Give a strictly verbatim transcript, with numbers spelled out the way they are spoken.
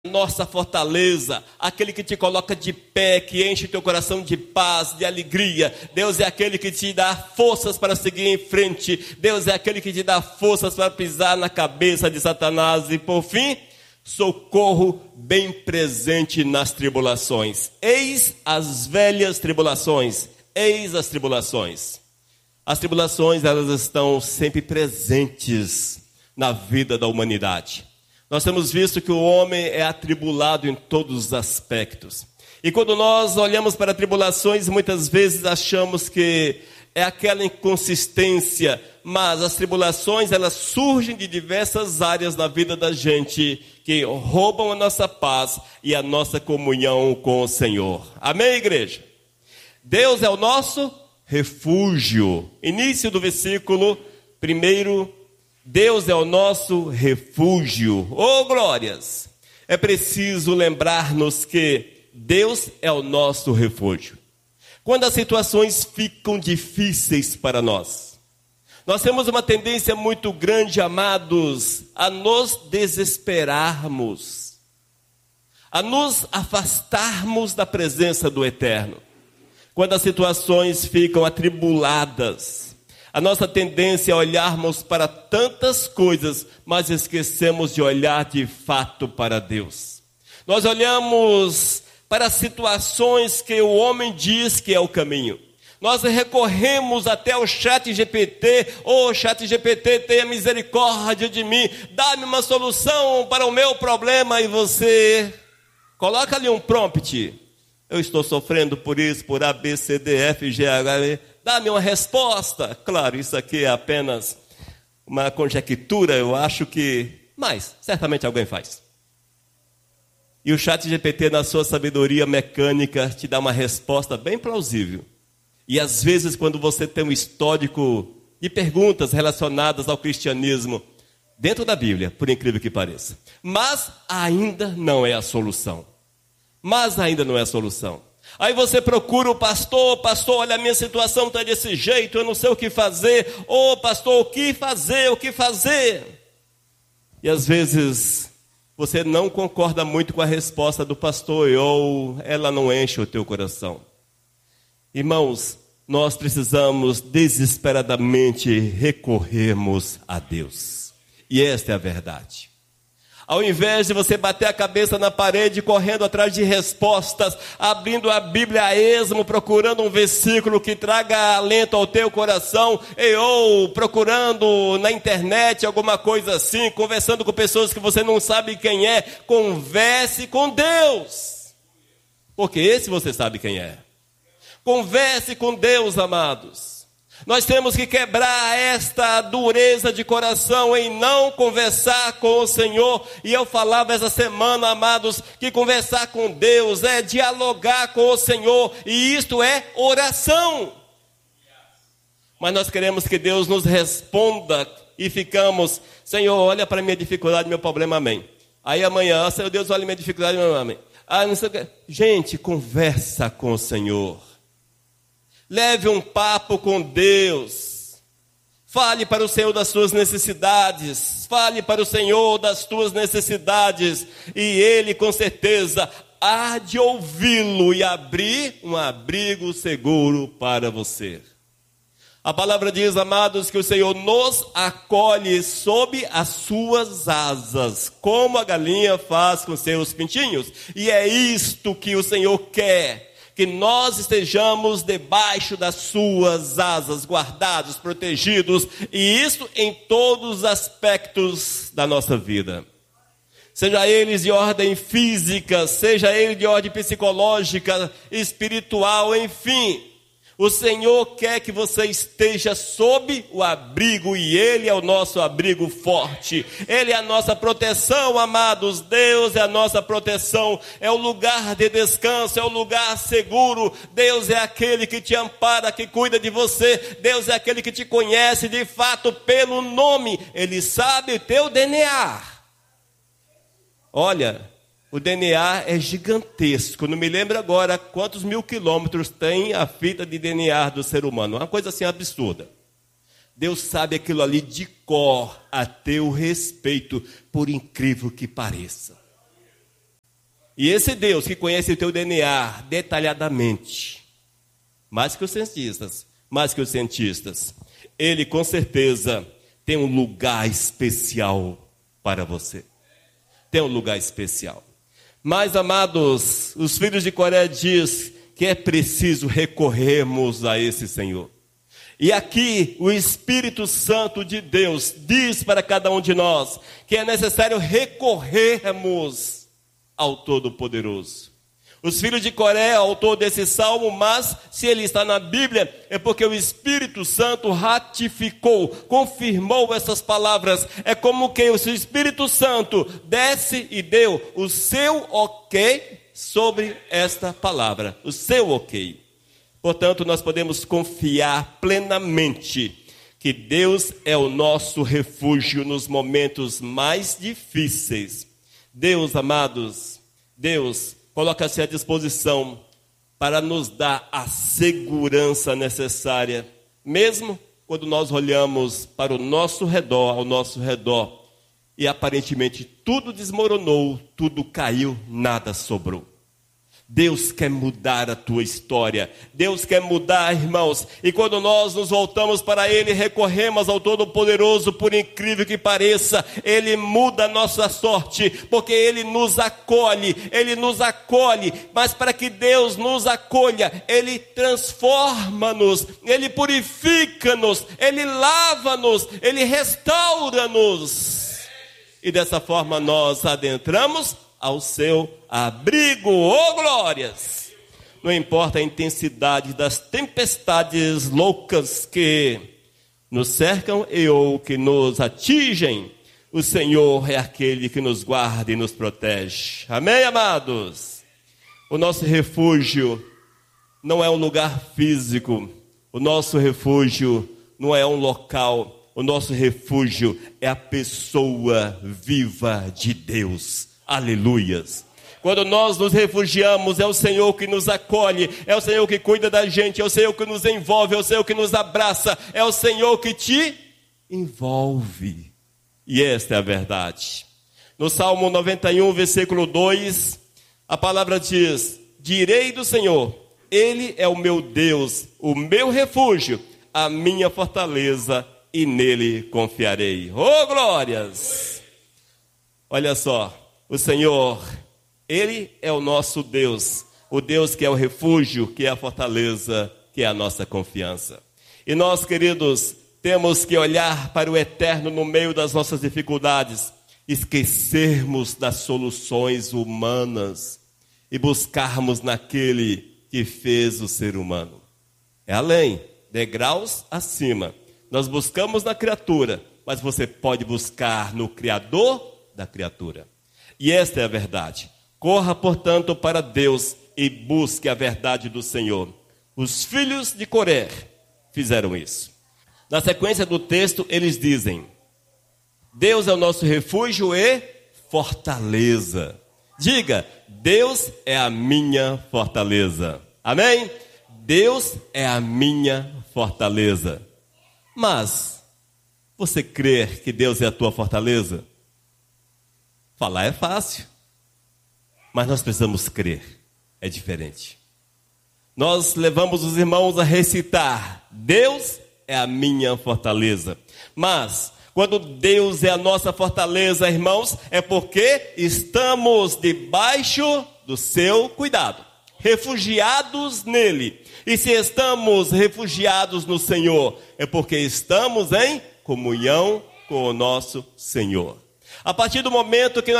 nossa fortaleza, aquele que te coloca de pé, que enche teu coração de paz, de alegria. Deus é aquele que te dá forças para seguir em frente. Deus é aquele que te dá forças para pisar na cabeça de Satanás. E por fim, socorro bem presente nas tribulações. Eis as velhas tribulações, eis as tribulações. As tribulações, elas estão sempre presentes na vida da humanidade. Nós temos visto que o homem é atribulado em todos os aspectos. E quando nós olhamos para tribulações, muitas vezes achamos que é aquela inconsistência, mas as tribulações, elas surgem de diversas áreas na vida da gente, que roubam a nossa paz e a nossa comunhão com o Senhor. Amém, igreja? Deus é o nosso refúgio. Início do versículo primeiro. Deus é o nosso refúgio. Oh, glórias! É preciso lembrar-nos que Deus é o nosso refúgio. Quando as situações ficam difíceis para nós, nós temos uma tendência muito grande, amados, a nos desesperarmos, a nos afastarmos da presença do Eterno. Quando as situações ficam atribuladas, a nossa tendência é olharmos para tantas coisas, mas esquecemos de olhar de fato para Deus. Nós olhamos para situações que o homem diz que é o caminho. Nós recorremos até o chat G P T. Ô, chat G P T, tenha misericórdia de mim. Dá-me uma solução para o meu problema. E você coloca ali um prompt. Eu estou sofrendo por isso, por A, B, C, D, F, G, H, I. Dá-me uma resposta. Claro, isso aqui é apenas uma conjectura, eu acho que... Mas, certamente alguém faz. E o chat G P T, na sua sabedoria mecânica, te dá uma resposta bem plausível. E às vezes, quando você tem um histórico de perguntas relacionadas ao cristianismo, dentro da Bíblia, por incrível que pareça. Mas ainda não é a solução. Mas ainda não é a solução. Aí você procura o pastor, pastor, olha, a minha situação está desse jeito, eu não sei o que fazer. Ô, pastor, o que fazer, o que fazer? E às vezes você não concorda muito com a resposta do pastor, ou ela não enche o teu coração. Irmãos, nós precisamos desesperadamente recorrermos a Deus. E esta é a verdade. Ao invés de você bater a cabeça na parede, correndo atrás de respostas, abrindo a Bíblia a esmo, procurando um versículo que traga alento ao teu coração, e, ou procurando na internet alguma coisa assim, conversando com pessoas que você não sabe quem é, converse com Deus. Porque esse você sabe quem é. Converse com Deus, amados. Nós temos que quebrar esta dureza de coração em não conversar com o Senhor. E eu falava essa semana, amados, que conversar com Deus é dialogar com o Senhor. E isto é oração. Mas nós queremos que Deus nos responda e ficamos, Senhor, olha para a minha dificuldade, meu problema, amém. Aí amanhã, Senhor Deus, olha a minha dificuldade, meu amém. Ah, não sei o que. Gente, conversa com o Senhor. Leve um papo com Deus. Fale para o Senhor das suas necessidades. Fale para o Senhor das tuas necessidades. E Ele, com certeza, há de ouvi-lo e abrir um abrigo seguro para você. A palavra diz, amados, que o Senhor nos acolhe sob as suas asas, como a galinha faz com seus pintinhos. E é isto que o Senhor quer. Que nós estejamos debaixo das suas asas, guardados, protegidos, e isso em todos os aspectos da nossa vida. Seja eles de ordem física, seja ele de ordem psicológica, espiritual, enfim. O Senhor quer que você esteja sob o abrigo, e Ele é o nosso abrigo forte. Ele é a nossa proteção, amados. Deus é a nossa proteção. É o lugar de descanso, é o lugar seguro. Deus é aquele que te ampara, que cuida de você. Deus é aquele que te conhece de fato pelo nome. Ele sabe o teu D N A. Olha... O D N A é gigantesco. Não me lembro agora quantos mil quilômetros tem a fita de D N A do ser humano. Uma coisa assim absurda. Deus sabe aquilo ali de cor a teu respeito, por incrível que pareça. E esse Deus que conhece o teu D N A detalhadamente, mais que os cientistas, mais que os cientistas, ele com certeza tem um lugar especial para você. Tem um lugar especial. Mas, amados, os filhos de Coré diz que é preciso recorrermos a esse Senhor. E aqui o Espírito Santo de Deus diz para cada um de nós que é necessário recorrermos ao Todo-Poderoso. Os filhos de Coré é autor desse salmo, mas se ele está na Bíblia, é porque o Espírito Santo ratificou, confirmou essas palavras. É como que o Espírito Santo desce e deu o seu ok sobre esta palavra, o seu ok. Portanto, nós podemos confiar plenamente que Deus é o nosso refúgio nos momentos mais difíceis. Deus, amados, Deus coloca-se à disposição para nos dar a segurança necessária, mesmo quando nós olhamos para o nosso redor, ao nosso redor, e aparentemente tudo desmoronou, tudo caiu, nada sobrou. Deus quer mudar a tua história. Deus quer mudar, irmãos. E quando nós nos voltamos para Ele, recorremos ao Todo-Poderoso, por incrível que pareça, Ele muda a nossa sorte, porque Ele nos acolhe, Ele nos acolhe. Mas para que Deus nos acolha, Ele transforma-nos, Ele purifica-nos, Ele lava-nos, Ele restaura-nos. E dessa forma nós adentramos ao seu abrigo, oh glórias! Não importa a intensidade das tempestades loucas que nos cercam e ou que nos atingem, o Senhor é aquele que nos guarda e nos protege. Amém, amados? O nosso refúgio não é um lugar físico, o nosso refúgio não é um local, o nosso refúgio é a pessoa viva de Deus. Aleluias. Quando nós nos refugiamos, é o Senhor que nos acolhe, é o Senhor que cuida da gente, é o Senhor que nos envolve, é o Senhor que nos abraça, é o Senhor que te envolve. E esta é a verdade. No Salmo noventa e um, versículo dois, a palavra diz: direi do Senhor, Ele é o meu Deus, o meu refúgio, a minha fortaleza, e nele confiarei. Oh, glórias! Olha só. O Senhor, Ele é o nosso Deus, o Deus que é o refúgio, que é a fortaleza, que é a nossa confiança. E nós, queridos, temos que olhar para o eterno no meio das nossas dificuldades, esquecermos das soluções humanas e buscarmos naquele que fez o ser humano. É além, degraus acima. Nós buscamos na criatura, mas você pode buscar no Criador da criatura. E esta é a verdade. Corra, portanto, para Deus e busque a verdade do Senhor. Os filhos de Coré fizeram isso. Na sequência do texto, eles dizem: Deus é o nosso refúgio e fortaleza. Diga: Deus é a minha fortaleza. Amém? Deus é a minha fortaleza. Mas, você crê que Deus é a tua fortaleza? Falar é fácil, mas nós precisamos crer, é diferente. Nós levamos os irmãos a recitar: Deus é a minha fortaleza. Mas, quando Deus é a nossa fortaleza, irmãos, é porque estamos debaixo do seu cuidado, refugiados nele. E se estamos refugiados no Senhor, é porque estamos em comunhão com o nosso Senhor. A partir do momento que